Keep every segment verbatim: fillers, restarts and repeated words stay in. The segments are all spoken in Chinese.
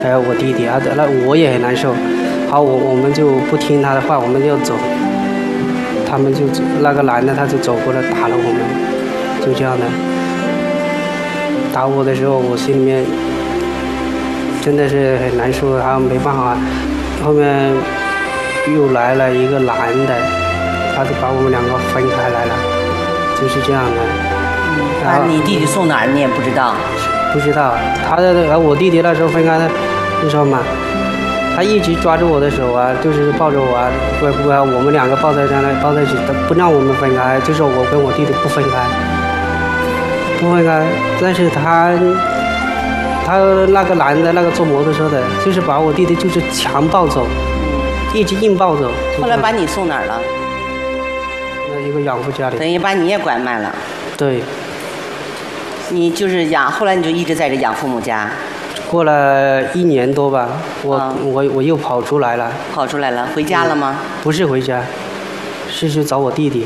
还有我弟弟啊，那我也很难受。好，我我们就不听他的话，我们就走。他们就那个男的他就走过来打了我们，就这样的。打我的时候，我心里面真的是很难受，还有没办法。后面又来了一个男的，他就把我们两个分开来了，就是这样的。 把你弟弟送哪儿你也不知道？ 不知道，他的我弟弟那时候分开的，你知道吗？他一直抓着我的手啊，就是抱着我啊，不不，我们两个抱在那抱在一起，不让我们分开，就是我跟我弟弟不分开，不分开。但是他他那个男的，那个坐摩托车的，就是把我弟弟就是强抱走，一直硬抱走。 后来把你送哪儿了？ 那一个养父家里。 等于把你也拐卖了。 对。 你就是养，后来你就一直在这养父母家。 过了一年多吧，我、嗯、我我又跑出来了。 跑出来了，回家了吗？ 嗯、不是回家，是去找我弟弟。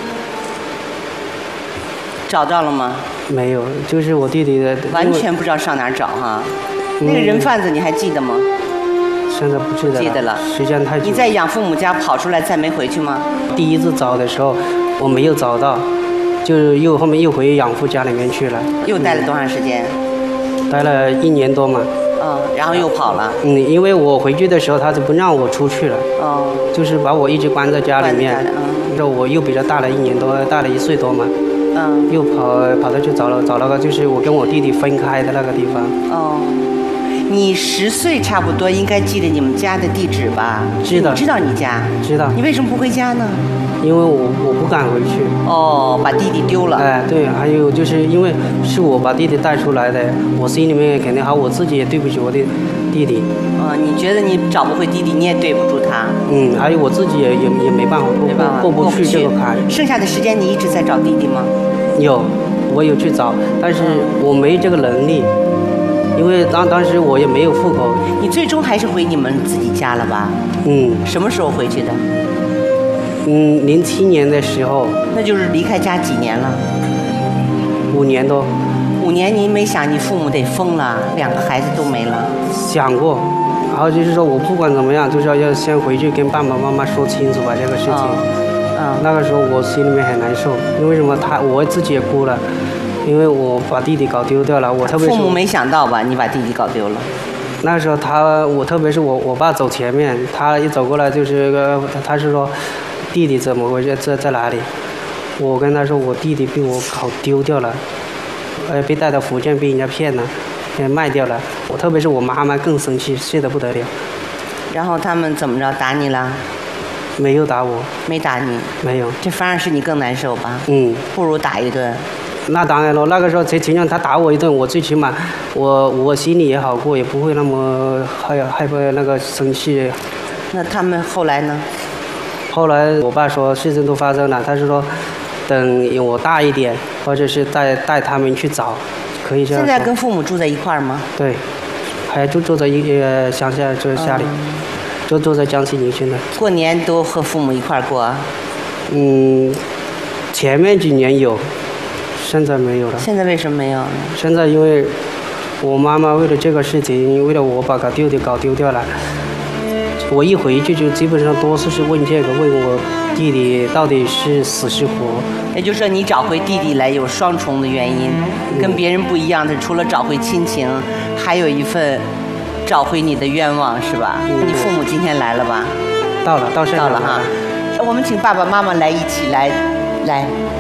找到了吗？ 没有，就是我弟弟的。 完全不知道上哪儿找哈。嗯、那个人贩子你还记得吗？ 现在不记得了。 记得了。 时间太久了。 你在养父母家跑出来再没回去吗？ 第一次找的时候我没有找到，就是又后面又回养父家里面去了。 又待了多长时间？ 待了一年多嘛。 嗯，然后又跑了。 嗯，因为我回去的时候，他就不让我出去了。 哦。 就是把我一直关在家里面。 嗯。 这我又比较大了一年多，大了一岁多嘛。 嗯。 又跑跑到去找了找了个，就是我跟我弟弟分开的那个地方。 哦。你十岁差不多应该记得你们家的地址吧？ 知道。 你知道你家？ 知道。 你为什么不回家呢？ 因为我我不敢回去。 哦，把弟弟丢了。 哎，对，还有就是因为是我把弟弟带出来的，我心里面肯定好，我自己也对不起我的弟弟。 啊、哦，你觉得你找不回弟弟，你也对不住他。 嗯，还有我自己也也也没办法过， 没办法过不去这个坎。 剩下的时间你一直在找弟弟吗？ 有，我有去找，但是我没这个能力，因为当当时我也没有户口。 你最终还是回你们自己家了吧？ 嗯。 什么时候回去的？ 嗯，零七年的时候。 那就是离开家几年了？ 五年多。 五年，你没想你父母得疯了，两个孩子都没了？ 想过，然后就是说我不管怎么样，就是要先回去跟爸爸妈妈说清楚吧这个事情。 嗯。嗯那个时候我心里面很难受，因为什么？他我自己也哭了，因为我把弟弟搞丢掉了。我特别是父母没想到吧？你把弟弟搞丢了。 那时候他，我特别是我我爸走前面，他一走过来就是个，他是说。弟弟怎么回事？在在哪里？我跟他说，我弟弟被我搞丢掉了，呃，被带到福建，被人家骗了，给卖掉了。我特别是我妈妈更生气，气得不得了。 然后他们怎么着打你了？ 没有打我。 没打你？ 没有。 这反而是你更难受吧？ 嗯。 不如打一顿。 那当然了，那个时候谁情愿他打我一顿，我最起码我我心里也好过，也不会那么害害怕那个生气。 那他们后来呢？ 后来我爸说事情都发生了，他是说等我大一点，或者是带带他们去找，可以这样。 现在跟父母住在一块儿吗？ 对，还就住在一个乡下，就是家里，嗯、就住在江西宁县的。 过年都和父母一块儿过？ 嗯，前面几年有，现在没有了。 现在为什么没有呢？ 现在因为我妈妈为了这个事情，为了我把搞丢的搞丢掉了。我一回去就基本上多数是问这个，问我弟弟到底是死是活。 也就是说，你找回弟弟来有双重的原因，嗯、跟别人不一样的，除了找回亲情，还有一份找回你的愿望，是吧？嗯、你父母今天来了吧？ 到了，到现场到了哈。我们请爸爸妈妈来一起来，来，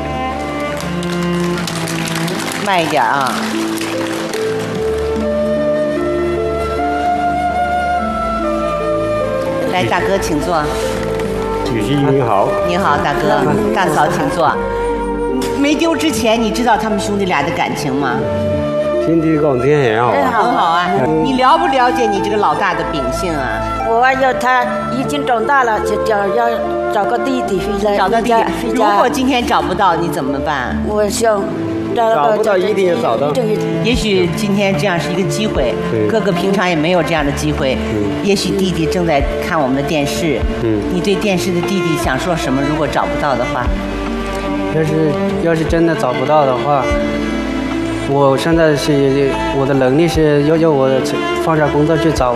慢一点啊。来，大哥，请坐。 主席你好。 你好，大哥，大嫂，请坐。没丢之前，你知道他们兄弟俩的感情吗？ 兄弟感情很好。 很好啊。你了不了解你这个老大的秉性啊？ 我要他已经长大了，就找要找个弟弟回来。 找到弟弟。如果今天找不到，你怎么办？ 我想。 找不到一定也找到。 也许今天这样是一个机会，哥哥平常也没有这样的机会。也许弟弟正在看我们的电视。嗯。你对电视的弟弟想说什么？如果找不到的话， 要是要是真的找不到的话， 我现在是我的能力是要要我放下工作去找